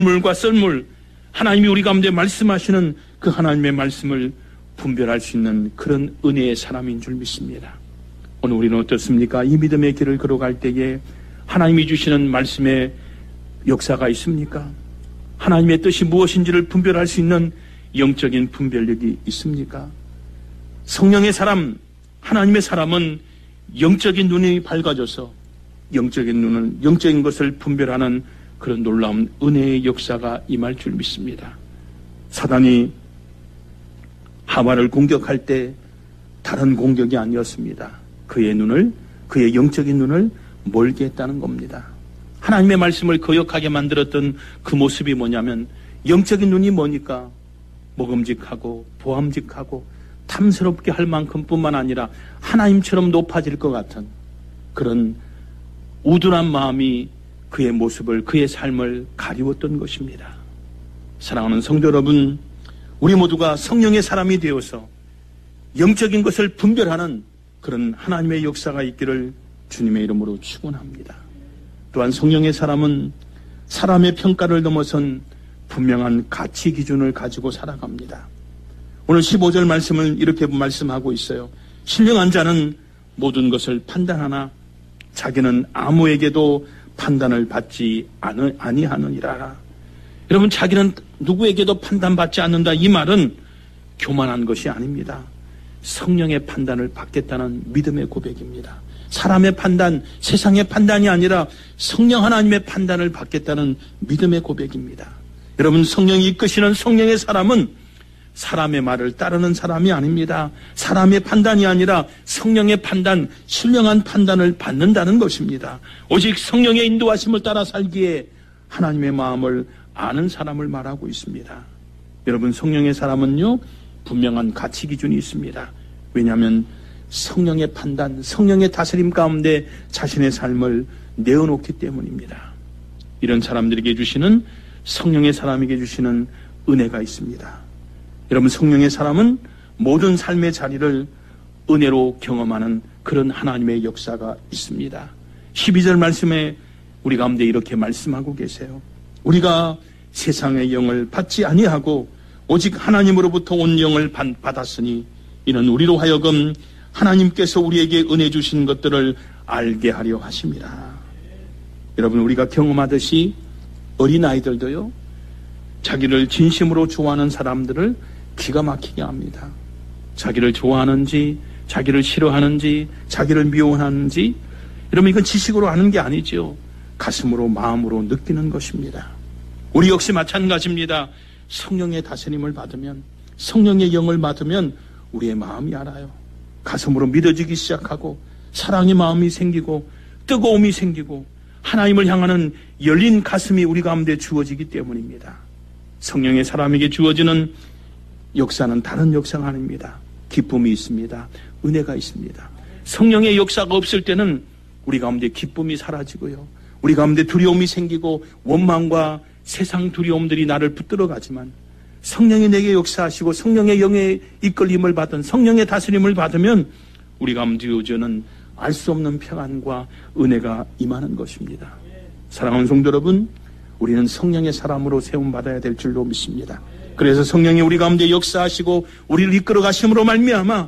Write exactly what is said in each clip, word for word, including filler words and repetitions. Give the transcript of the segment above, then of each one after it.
물과 썰물, 하나님이 우리 가운데 말씀하시는 그 하나님의 말씀을 분별할 수 있는 그런 은혜의 사람인 줄 믿습니다. 오늘 우리는 어떻습니까? 이 믿음의 길을 걸어갈 때에 하나님이 주시는 말씀의 역사가 있습니까? 하나님의 뜻이 무엇인지를 분별할 수 있는 영적인 분별력이 있습니까? 성령의 사람, 하나님의 사람은 영적인 눈이 밝아져서 영적인 눈을, 영적인 것을 분별하는 그런 놀라운 은혜의 역사가 임할 줄 믿습니다. 사단이 하와를 공격할 때 다른 공격이 아니었습니다. 그의 눈을, 그의 영적인 눈을 멀게 했다는 겁니다. 하나님의 말씀을 거역하게 만들었던 그 모습이 뭐냐면 영적인 눈이 뭐니까 먹음직하고 보암직하고 탐스럽게 할 만큼 뿐만 아니라 하나님처럼 높아질 것 같은 그런 우둔한 마음이 그의 모습을, 그의 삶을 가리웠던 것입니다. 사랑하는 성도 여러분, 우리 모두가 성령의 사람이 되어서 영적인 것을 분별하는 그런 하나님의 역사가 있기를 주님의 이름으로 축원합니다. 또한 성령의 사람은 사람의 평가를 넘어선 분명한 가치 기준을 가지고 살아갑니다. 오늘 십오 절 말씀을 이렇게 말씀하고 있어요. 신령한 자는 모든 것을 판단하나 자기는 아무에게도 판단을 받지 아니하느니라. 여러분, 자기는 누구에게도 판단받지 않는다, 이 말은 교만한 것이 아닙니다. 성령의 판단을 받겠다는 믿음의 고백입니다. 사람의 판단, 세상의 판단이 아니라 성령 하나님의 판단을 받겠다는 믿음의 고백입니다. 여러분, 성령이 이끄시는 성령의 사람은 사람의 말을 따르는 사람이 아닙니다. 사람의 판단이 아니라 성령의 판단, 신령한 판단을 받는다는 것입니다. 오직 성령의 인도하심을 따라 살기에 하나님의 마음을 아는 사람을 말하고 있습니다. 여러분, 성령의 사람은요, 분명한 가치 기준이 있습니다. 왜냐하면 성령의 판단, 성령의 다스림 가운데 자신의 삶을 내어놓기 때문입니다. 이런 사람들에게 주시는, 성령의 사람에게 주시는 은혜가 있습니다. 여러분, 성령의 사람은 모든 삶의 자리를 은혜로 경험하는 그런 하나님의 역사가 있습니다. 십이 절 말씀에 우리 가운데 이렇게 말씀하고 계세요. 우리가 세상의 영을 받지 아니하고 오직 하나님으로부터 온 영을 받았으니 이는 우리로 하여금 하나님께서 우리에게 은혜 주신 것들을 알게 하려 하심이라. 여러분, 우리가 경험하듯이 어린아이들도요, 자기를 진심으로 좋아하는 사람들을 기가 막히게 합니다. 자기를 좋아하는지, 자기를 싫어하는지, 자기를 미워하는지, 여러분, 이건 지식으로 아는 게 아니죠. 가슴으로, 마음으로 느끼는 것입니다. 우리 역시 마찬가지입니다. 성령의 다스림을 받으면, 성령의 영을 받으면 우리의 마음이 알아요. 가슴으로 믿어지기 시작하고 사랑의 마음이 생기고 뜨거움이 생기고 하나님을 향하는 열린 가슴이 우리 가운데 주어지기 때문입니다. 성령의 사람에게 주어지는 역사는 다른 역사가 아닙니다. 기쁨이 있습니다. 은혜가 있습니다. 성령의 역사가 없을 때는 우리 가운데 기쁨이 사라지고요, 우리 가운데 두려움이 생기고 원망과 세상 두려움들이 나를 붙들어 가지만 성령이 내게 역사하시고 성령의 영의 이끌림을 받은, 성령의 다스림을 받으면 우리 가운데 주어지는 알 수 없는 평안과 은혜가 임하는 것입니다. 사랑하는 성도 여러분, 우리는 성령의 사람으로 세움받아야 될 줄로 믿습니다. 그래서 성령이 우리 가운데 역사하시고 우리를 이끌어 가심으로 말미암아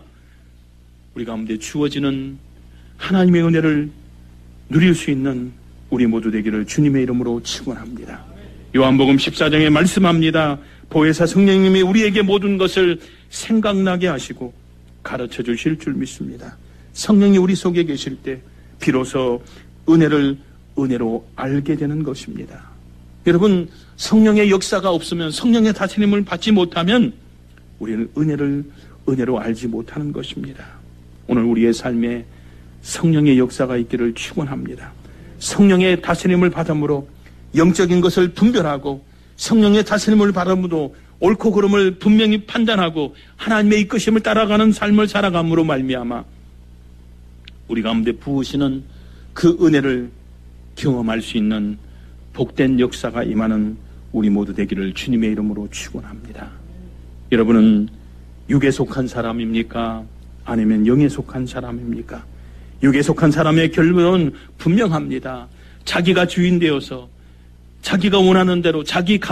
우리 가운데 주어지는 하나님의 은혜를 누릴 수 있는 우리 모두 되기를 주님의 이름으로 축원합니다. 요한복음 십사 장에 말씀합니다. 보혜사 성령님이 우리에게 모든 것을 생각나게 하시고 가르쳐 주실 줄 믿습니다. 성령이 우리 속에 계실 때 비로소 은혜를 은혜로 알게 되는 것입니다. 여러분, 성령의 역사가 없으면, 성령의 다스림을 받지 못하면 우리는 은혜를 은혜로 알지 못하는 것입니다. 오늘 우리의 삶에 성령의 역사가 있기를 축원합니다. 성령의 다스림을 받음으로 영적인 것을 분별하고 성령의 다스림을 받음으로 옳고 그름을 분명히 판단하고 하나님의 이끄심을 따라가는 삶을 살아감으로 말미암아 우리 가운데 부으시는 그 은혜를 경험할 수 있는 복된 역사가 임하는 우리 모두 되기를 주님의 이름으로 축원합니다. 여러분은 육에 속한 사람입니까? 아니면 영에 속한 사람입니까? 육에 속한 사람의 결론은 분명합니다. 자기가 주인 되어서 자기가 원하는 대로 자기